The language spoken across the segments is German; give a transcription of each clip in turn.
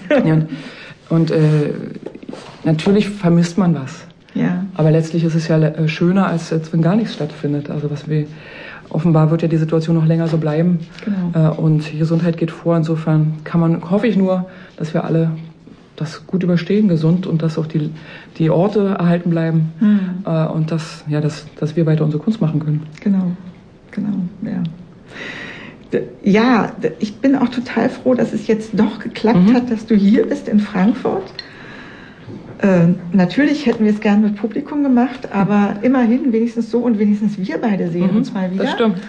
Ja, und natürlich vermisst man was. Ja. Aber letztlich ist es ja schöner, als wenn gar nichts stattfindet. Also offenbar wird ja die Situation noch länger so bleiben. Genau. Und die Gesundheit geht vor. Insofern hoffe ich nur, dass wir alle das gut überstehen, gesund, und dass auch die Orte erhalten bleiben. Und dass wir weiter unsere Kunst machen können. Genau, ja. Ja, ich bin auch total froh, dass es jetzt doch geklappt hat, dass du hier bist in Frankfurt. Natürlich hätten wir es gern mit Publikum gemacht, aber immerhin wenigstens so, und wenigstens wir beide sehen uns mal wieder. Das stimmt.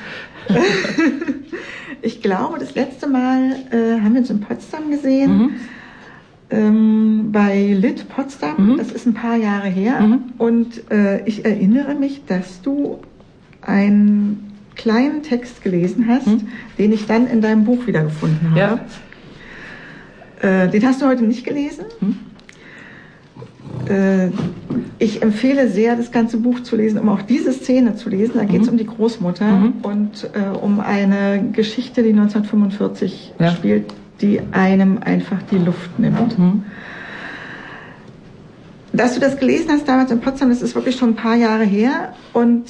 Ich glaube, das letzte Mal haben wir uns in Potsdam gesehen, bei Lit Potsdam. Das ist ein paar Jahre her. Und ich erinnere mich, dass du einen kleinen Text gelesen hast, den ich dann in deinem Buch wiedergefunden habe. Ja. Den hast du heute nicht gelesen. Ich empfehle sehr, das ganze Buch zu lesen, um auch diese Szene zu lesen. Da geht es um die Großmutter und um eine Geschichte, die 1945 spielt, die einem einfach die Luft nimmt. Dass du das gelesen hast damals in Potsdam, das ist wirklich schon ein paar Jahre her, und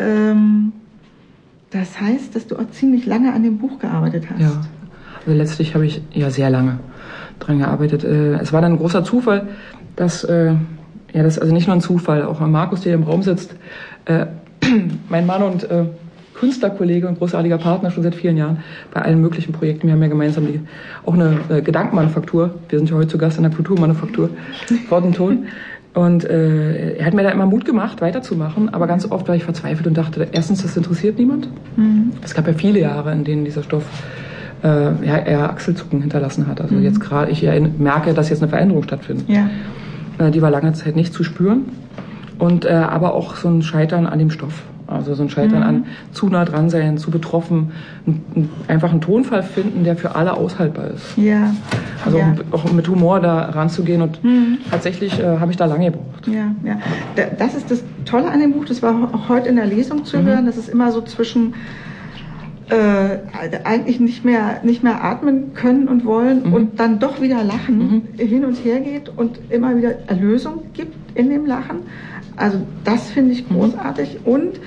das heißt, dass du auch ziemlich lange an dem Buch gearbeitet hast. Ja, also letztlich habe ich sehr lange dran gearbeitet. Es war dann ein großer Zufall, das also nicht nur ein Zufall, auch Markus, der hier im Raum sitzt, mein Mann und Künstlerkollege und großartiger Partner schon seit vielen Jahren bei allen möglichen Projekten. Wir haben ja gemeinsam auch eine Gedankenmanufaktur. Wir sind ja heute zu Gast in der Kulturmanufaktur, Wort und Ton. Und er hat mir da immer Mut gemacht, weiterzumachen, aber ganz oft war ich verzweifelt und dachte, erstens, das interessiert niemand. Es gab ja viele Jahre, in denen dieser Stoff eher Achselzucken hinterlassen hat. Also jetzt gerade, ich merke, dass jetzt eine Veränderung stattfindet. Ja. Die war lange Zeit nicht zu spüren. Und aber auch so ein Scheitern an dem Stoff. Also so ein Scheitern an zu nah dran sein, zu betroffen, einfach einen Tonfall finden, der für alle aushaltbar ist. Ja. Also auch mit Humor da ranzugehen, und tatsächlich habe ich da lange gebraucht. Ja. Das ist das Tolle an dem Buch, das war auch heute in der Lesung zu hören, dass es immer so zwischen eigentlich nicht mehr atmen können und wollen und dann doch wieder lachen hin und her geht und immer wieder Erlösung gibt in dem Lachen. Also das finde ich großartig. Und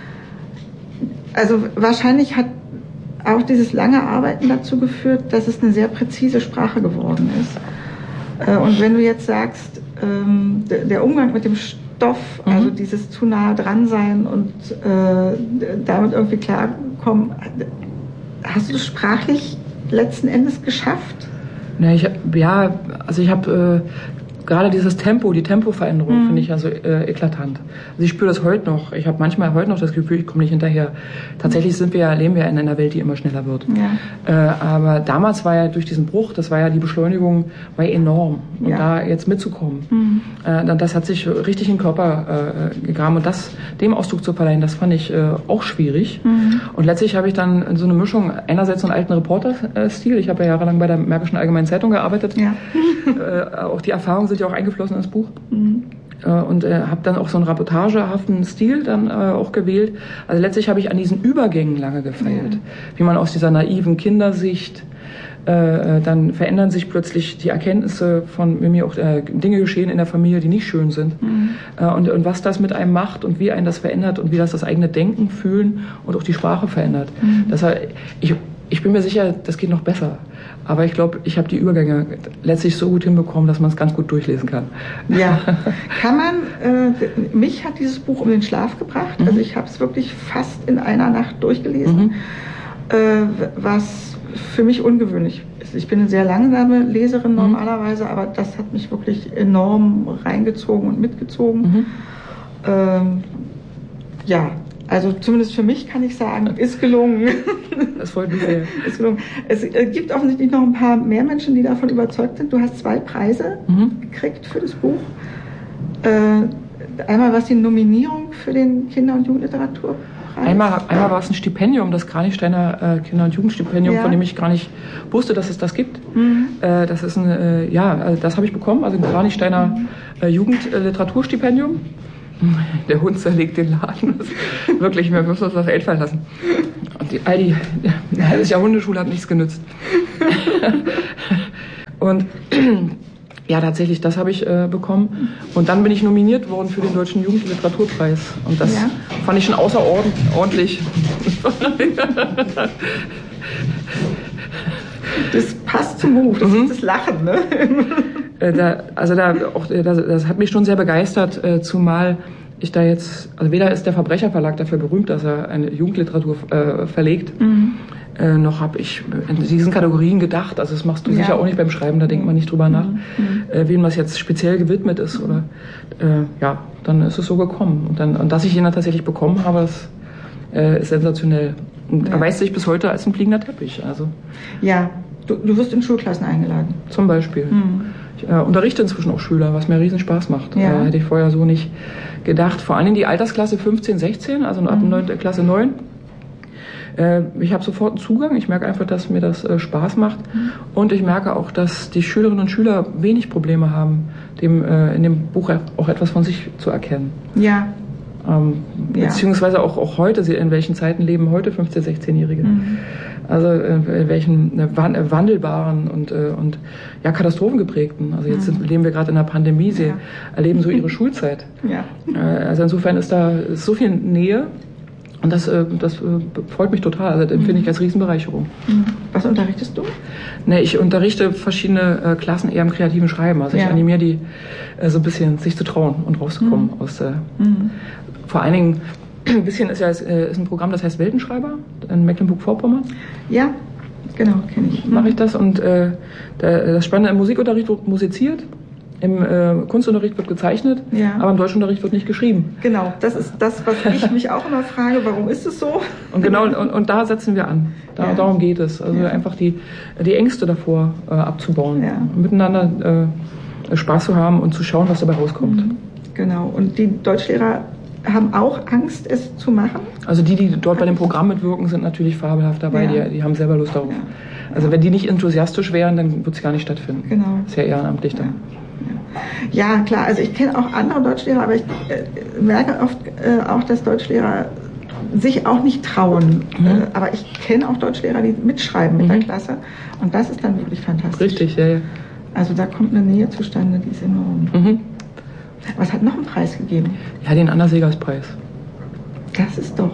also wahrscheinlich hat auch dieses lange Arbeiten dazu geführt, dass es eine sehr präzise Sprache geworden ist. Und wenn du jetzt sagst, der Umgang mit dem Stoff, also dieses zu nah dran sein und damit irgendwie klarkommen, hast du das sprachlich letzten Endes geschafft? Ich habe gerade dieses Tempo, die Tempoveränderung finde ich ja so eklatant. Also ich spüre das heute noch. Ich habe manchmal heute noch das Gefühl, ich komme nicht hinterher. Tatsächlich leben wir in einer Welt, die immer schneller wird. Ja. Aber damals war ja durch diesen Bruch, das war ja die Beschleunigung, war ja enorm. Und da jetzt mitzukommen, das hat sich richtig in den Körper gegraben. Und dem Ausdruck zu verleihen, das fand ich auch schwierig. Und letztlich habe ich dann so eine Mischung, einerseits so einen alten Reporter-Stil. Ich habe ja jahrelang bei der Märkischen Allgemeinen Zeitung gearbeitet. Ja. Auch die Erfahrungen sind ja auch eingeflossen ins Buch. Und habe dann auch so einen reportagehaften Stil dann auch gewählt. Also letztlich habe ich an diesen Übergängen lange gefeilt. Wie man aus dieser naiven Kindersicht, dann verändern sich plötzlich die Erkenntnisse von, wenn mir auch Dinge geschehen in der Familie, die nicht schön sind. Und was das mit einem macht und wie einen das verändert und wie das eigene Denken, Fühlen und auch die Sprache verändert. Ich bin mir sicher, das geht noch besser. Aber ich glaube, ich habe die Übergänge letztlich so gut hinbekommen, dass man es ganz gut durchlesen kann. Ja, kann man, mich hat dieses Buch um den Schlaf gebracht. Also ich habe es wirklich fast in einer Nacht durchgelesen, was für mich ungewöhnlich ist. Ich bin eine sehr langsame Leserin normalerweise, aber das hat mich wirklich enorm reingezogen und mitgezogen. Also zumindest für mich kann ich sagen, ist gelungen. Das freut mich sehr. Ist gelungen. Es gibt offensichtlich noch ein paar mehr Menschen, die davon überzeugt sind. Du hast 2 Preise gekriegt für das Buch. Einmal war es die Nominierung für den Kinder- und Jugendliteraturpreis. Einmal war es ein Stipendium, das Kranichsteiner Kinder- und Jugendstipendium, von dem ich gar nicht wusste, dass es das gibt. Das ist das habe ich bekommen, also ein Kranichsteiner Jugendliteraturstipendium. Der Hund zerlegt den Laden. Wirklich, wir müssen uns das einfallen lassen. Und ein halbes Jahr Hundeschule hat nichts genützt. Und ja, tatsächlich, das habe ich bekommen. Und dann bin ich nominiert worden für den Deutschen Jugendliteraturpreis. Und das fand ich schon außerordentlich. Das passt zum Buch, das ist das Lachen, ne? Das hat mich schon sehr begeistert, zumal ich da jetzt, also weder ist der Verbrecherverlag dafür berühmt, dass er eine Jugendliteratur verlegt, noch habe ich in diesen Kategorien gedacht, also das machst du sicher auch nicht beim Schreiben, da denkt man nicht drüber nach, wem das jetzt speziell gewidmet ist oder dann ist es so gekommen. Und dass ich ihn dann tatsächlich bekommen habe, das ist sensationell. Und erweist sich bis heute als ein fliegender Teppich. Also. Ja, du wirst in Schulklassen eingeladen. Zum Beispiel. Ich unterrichte inzwischen auch Schüler, was mir riesen Spaß macht. Hätte ich vorher so nicht gedacht. Vor allem die Altersklasse 15, 16, also ab Klasse 9. Ich habe sofort einen Zugang. Ich merke einfach, dass mir das Spaß macht. Und ich merke auch, dass die Schülerinnen und Schüler wenig Probleme haben, in dem Buch auch etwas von sich zu erkennen. Ja. Beziehungsweise auch heute, in welchen Zeiten leben heute 15-, 16-Jährige. Also in welchen wandelbaren und katastrophengeprägten. Also jetzt leben wir gerade in einer Pandemie, sie erleben so ihre Schulzeit. Ja. Also insofern ist da so viel Nähe und das freut mich total. Also das empfinde ich als Riesenbereicherung. Was unterrichtest du? Ich unterrichte verschiedene Klassen eher im kreativen Schreiben. Also ich animiere die so ein bisschen, sich zu trauen und rauszukommen aus vor allen Dingen, ein bisschen ist ein Programm, das heißt Weltenschreiber in Mecklenburg-Vorpommern. Ja, genau, kenne ich. Mache ich das und das Spannende, im Musikunterricht wird musiziert, im Kunstunterricht wird gezeichnet, aber im Deutschunterricht wird nicht geschrieben. Genau, das ist das, was ich mich auch immer frage, warum ist es so? Und genau, und da setzen wir an. Darum geht es. Also einfach die Ängste davor abzubauen, miteinander Spaß zu haben und zu schauen, was dabei rauskommt. Genau, und die Deutschlehrer haben auch Angst, es zu machen? Also die dort bei dem Programm mitwirken, sind natürlich fabelhaft dabei, die haben selber Lust darauf. Also wenn die nicht enthusiastisch wären, dann wird es gar nicht stattfinden. Genau. Ist ja ehrenamtlich dann. Ja, klar, also ich kenne auch andere Deutschlehrer, aber ich merke oft auch, dass Deutschlehrer sich auch nicht trauen. Aber ich kenne auch Deutschlehrer, die mitschreiben mit der Klasse und das ist dann wirklich fantastisch. Richtig, ja. Also da kommt eine Nähe zustande, die ist enorm. Was hat noch einen Preis gegeben? Ja, den Anna-Segers-Preis. Das ist doch.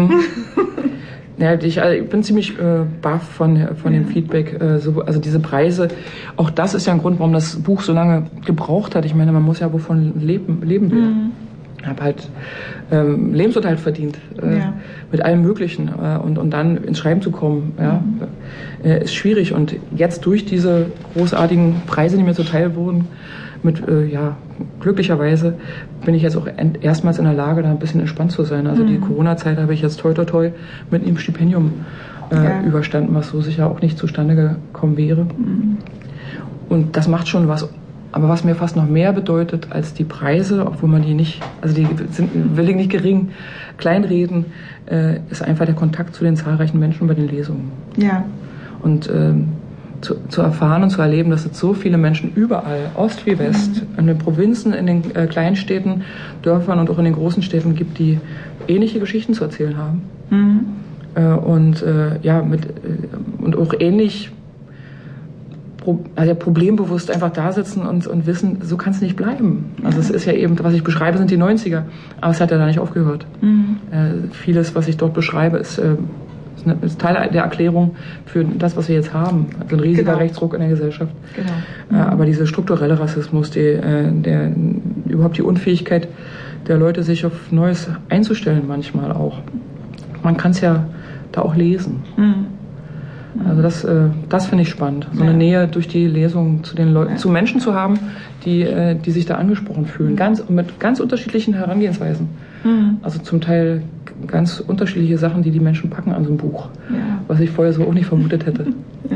Ich bin ziemlich baff von dem Feedback. Also diese Preise, auch das ist ja ein Grund, warum das Buch so lange gebraucht hat. Ich meine, man muss ja wovon leben will. Ich habe halt Lebensunterhalt verdient mit allem Möglichen und dann ins Schreiben zu kommen, ist schwierig. Und jetzt durch diese großartigen Preise, die mir zuteil wurden, glücklicherweise bin ich jetzt auch erstmals in der Lage, da ein bisschen entspannt zu sein. Also die Corona-Zeit habe ich jetzt toi toi toi mit einem Stipendium überstanden, was so sicher auch nicht zustande gekommen wäre. Und das macht schon was. Aber was mir fast noch mehr bedeutet als die Preise, obwohl man die nicht, also die will ich nicht gering kleinreden, ist einfach der Kontakt zu den zahlreichen Menschen bei den Lesungen. Ja. Und zu erfahren und zu erleben, dass es so viele Menschen überall, Ost wie West, in den Provinzen, in den kleinen Städten, Dörfern und auch in den großen Städten gibt, die ähnliche Geschichten zu erzählen haben. Und auch ähnlich problembewusst einfach da sitzen und wissen, so kann es nicht bleiben. Also es ist ja eben, was ich beschreibe, sind die 90er, aber es hat ja da nicht aufgehört. Vieles, was ich dort beschreibe, ist Teil der Erklärung für das, was wir jetzt haben. Also ein riesiger Rechtsruck in der Gesellschaft. Aber dieser strukturelle Rassismus, überhaupt die Unfähigkeit der Leute, sich auf Neues einzustellen manchmal auch. Man kann es ja da auch lesen. Also das finde ich spannend. So eine Nähe durch die Lesung zu den Leuten, zu Menschen zu haben, die sich da angesprochen fühlen. Mit ganz unterschiedlichen Herangehensweisen. Also zum Teil ganz unterschiedliche Sachen, die Menschen packen an so einem Buch. Was ich vorher so auch nicht vermutet hätte.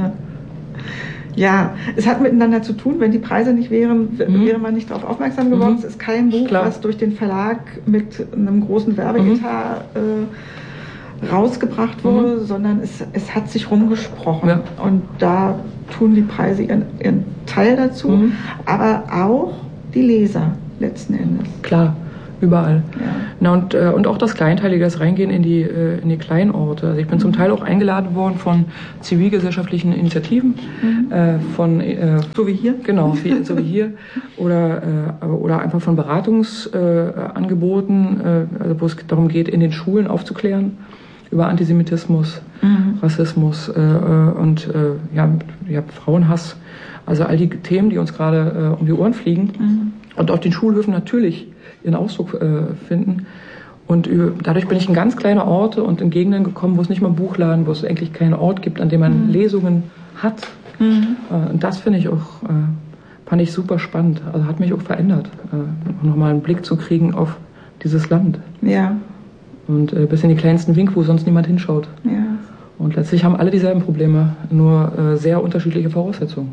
Ja, es hat miteinander zu tun. Wenn die Preise nicht wären, wäre man nicht darauf aufmerksam geworden. Es ist kein Buch, was durch den Verlag mit einem großen Werbegitar rausgebracht wurde, sondern es hat sich rumgesprochen. Und da tun die Preise ihren Teil dazu, aber auch die Leser letzten Endes. Klar. Überall. Ja. Na, und auch das Kleinteilige, das Reingehen in die kleinen Orte. Also ich bin zum Teil auch eingeladen worden von zivilgesellschaftlichen Initiativen, So wie hier? Genau, so wie hier. Oder einfach von Beratungsangeboten, also wo es darum geht, in den Schulen aufzuklären über Antisemitismus, Rassismus und Frauenhass. Also all die Themen, die uns gerade um die Ohren fliegen und auf den Schulhöfen natürlich ihren Ausdruck finden. Und dadurch bin ich in ganz kleine Orte und in Gegenden gekommen, wo es nicht mal einen Buchladen, wo es eigentlich keinen Ort gibt, an dem man Lesungen hat. Und das finde ich auch, fand ich super spannend. Also hat mich auch verändert, nochmal einen Blick zu kriegen auf dieses Land. Ja. Und bis in die kleinsten Winkel, wo sonst niemand hinschaut. Ja. Und letztlich haben alle dieselben Probleme, nur sehr unterschiedliche Voraussetzungen.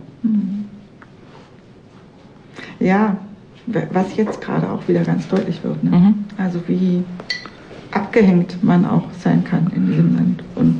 Ja, was jetzt gerade auch wieder ganz deutlich wird. Ne? Also wie abgehängt man auch sein kann in diesem Land. Und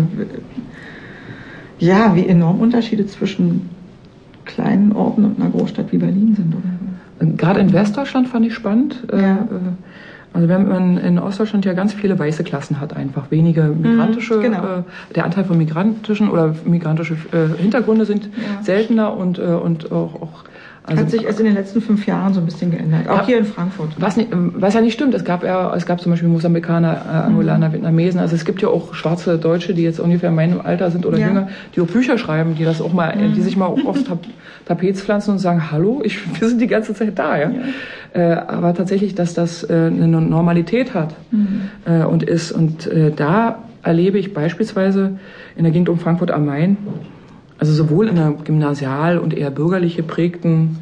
wie enorm Unterschiede zwischen kleinen Orten und einer Großstadt wie Berlin sind. Oder? Gerade in Westdeutschland fand ich spannend. Ja. Also wenn man in Ostdeutschland ja ganz viele weiße Klassen hat, einfach wenige migrantische, genau. Der Anteil von migrantischen oder migrantische Hintergründe sind seltener und auch also hat sich erst in den letzten 5 Jahren so ein bisschen geändert, auch hier in Frankfurt. Was ja nicht stimmt, es gab zum Beispiel Mosambikaner, Angolaner, Vietnamesen, also es gibt ja auch schwarze Deutsche, die jetzt ungefähr in meinem Alter sind oder jünger, die auch Bücher schreiben, die das auch mal, die sich mal aufs Tapet pflanzen und sagen, hallo, wir sind die ganze Zeit da, ja. Aber tatsächlich, dass das eine Normalität hat und ist und da erlebe ich beispielsweise in der Gegend um Frankfurt am Main, also sowohl in einer gymnasial und eher bürgerlich geprägten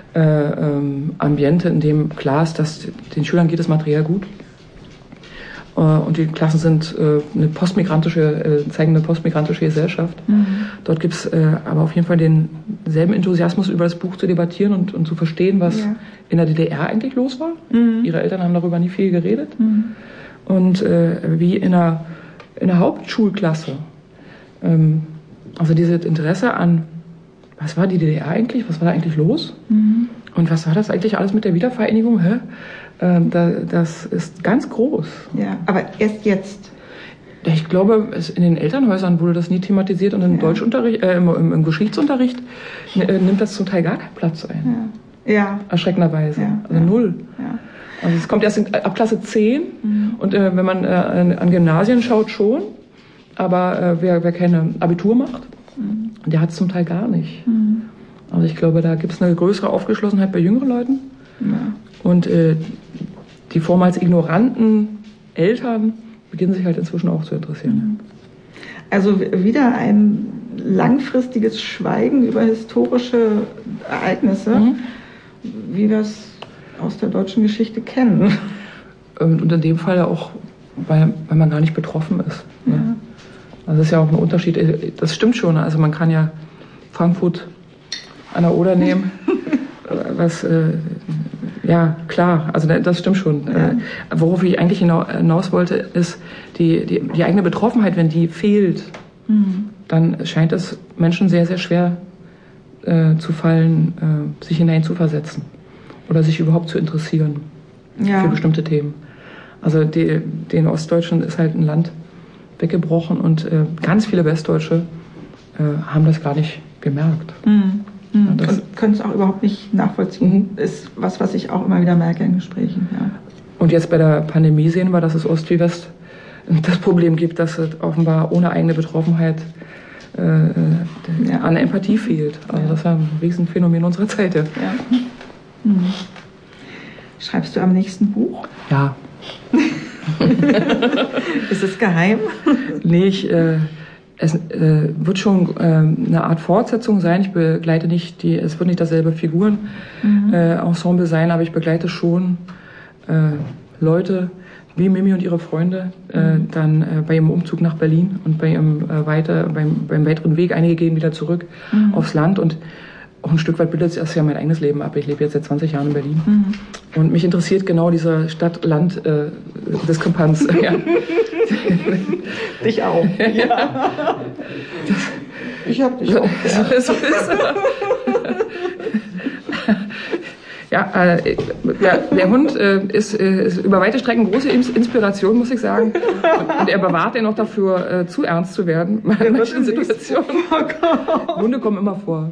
Ambiente, in dem klar ist, dass den Schülern geht es materiell gut. Und die Klassen sind zeigen eine postmigrantische Gesellschaft. Dort gibt es aber auf jeden Fall denselben Enthusiasmus, über das Buch zu debattieren und zu verstehen, was in der DDR eigentlich los war. Ihre Eltern haben darüber nie viel geredet. Und wie in einer Hauptschulklasse. Also dieses Interesse an, was war die DDR eigentlich, was war da eigentlich los und was war das eigentlich alles mit der Wiedervereinigung? Das ist ganz groß. Ja, aber erst jetzt. Ich glaube, in den Elternhäusern wurde das nie thematisiert und im Deutschunterricht, im Geschichtsunterricht nimmt das zum Teil gar keinen Platz ein. Ja. Erschreckenderweise. Ja. Also 0. Ja. Also es kommt erst ab Klasse 10 und wenn man an Gymnasien schaut, schon. Aber wer keine Abitur macht, der hat es zum Teil gar nicht. Also ich glaube, da gibt es eine größere Aufgeschlossenheit bei jüngeren Leuten. Ja. Und die vormals ignoranten Eltern beginnen sich halt inzwischen auch zu interessieren. Also wieder ein langfristiges Schweigen über historische Ereignisse, wie wir es aus der deutschen Geschichte kennen. Und in dem Fall auch, weil man gar nicht betroffen ist. Ja. Ne? Also das ist ja auch ein Unterschied. Das stimmt schon. Also man kann ja Frankfurt an der Oder nehmen. Klar, also das stimmt schon. Ja. Worauf ich eigentlich hinaus wollte, ist die eigene Betroffenheit, wenn die fehlt, dann scheint es Menschen sehr, sehr schwer zu fallen, sich hineinzuversetzen oder sich überhaupt zu interessieren für bestimmte Themen. Also den Ostdeutschen ist halt ein Land weggebrochen und ganz viele Westdeutsche haben das gar nicht gemerkt. Und können es auch überhaupt nicht nachvollziehen. Ist was ich auch immer wieder merke in Gesprächen. Ja. Und jetzt bei der Pandemie sehen wir, dass es Ost wie West das Problem gibt, dass es offenbar ohne eigene Betroffenheit an Empathie fehlt. Also das ist ein Riesenphänomen unserer Zeit. Ja. Schreibst du am nächsten Buch? Ja. Ist es geheim? Nee, es wird schon eine Art Fortsetzung sein. Ich begleite nicht es wird nicht dasselbe Figuren-Ensemble sein, aber ich begleite schon Leute wie Mimi und ihre Freunde dann bei ihrem Umzug nach Berlin und bei ihrem beim weiteren Weg. Einige gehen wieder zurück aufs Land und auch ein Stück weit bildet es erst ja mein eigenes Leben ab. Ich lebe jetzt seit 20 Jahren in Berlin. Und mich interessiert genau diese Stadt-Land-Diskrepanz. Ja. Dich auch. Ja. Ich hab dich auch. So ist. der Hund ist über weite Strecken große Inspiration, muss ich sagen. Und er bewahrt ihn auch dafür, zu ernst zu werden in manchen Situationen. Hunde kommen immer vor.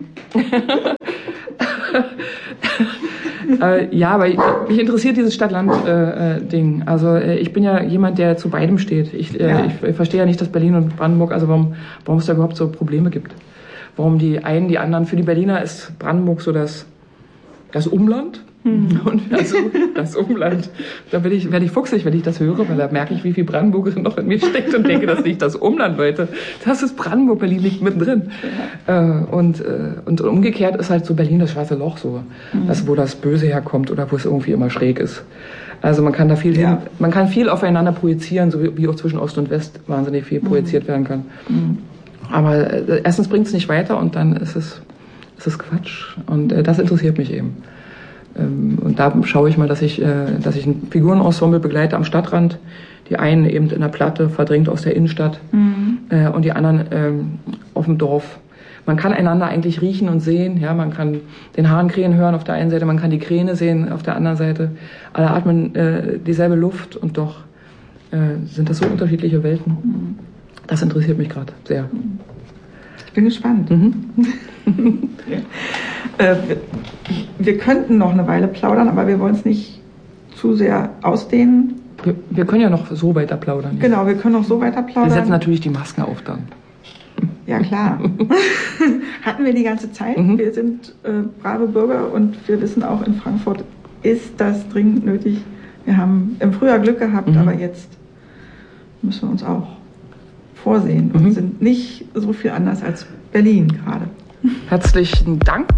Ja, aber mich interessiert dieses Stadt-Land-Ding. Also ich bin ja jemand, der zu beidem steht. Ich verstehe ja nicht, dass Berlin und Brandenburg, also warum es da überhaupt so Probleme gibt. Warum die einen, die anderen. Für die Berliner ist Brandenburg so das Umland. Und also das Umland. Da werde ich fuchsig, wenn ich das höre, weil da merke ich, wie viel Brandenburgerin noch in mir steckt und denke, das ist nicht das Umland, Leute. Das ist Brandenburg, Berlin liegt mittendrin. Und umgekehrt ist halt so Berlin das schwarze Loch so, wo das Böse herkommt oder wo es irgendwie immer schräg ist. Also man kann da man kann viel aufeinander projizieren, so wie auch zwischen Ost und West wahnsinnig viel projiziert werden kann. Aber erstens bringt es nicht weiter und dann ist es Quatsch. Und das interessiert mich eben. Und da schaue ich mal, dass ich ein Figurenensemble begleite am Stadtrand. Die einen eben in der Platte, verdrängt aus der Innenstadt, und die anderen auf dem Dorf. Man kann einander eigentlich riechen und sehen. Ja, man kann den Hahnkrähen hören auf der einen Seite, man kann die Kräne sehen auf der anderen Seite. Alle atmen dieselbe Luft und doch sind das so unterschiedliche Welten. Das interessiert mich gerade sehr. Ich bin gespannt. Wir könnten noch eine Weile plaudern, aber wir wollen es nicht zu sehr ausdehnen. Wir können ja noch so weiter plaudern. Genau, wir können noch so weiter plaudern. Wir setzen natürlich die Masken auf dann. Ja, klar. Hatten wir die ganze Zeit. Wir sind brave Bürger und wir wissen auch, in Frankfurt ist das dringend nötig. Wir haben im Frühjahr Glück gehabt, aber jetzt müssen wir uns auch vorsehen und sind nicht so viel anders als Berlin gerade. Herzlichen Dank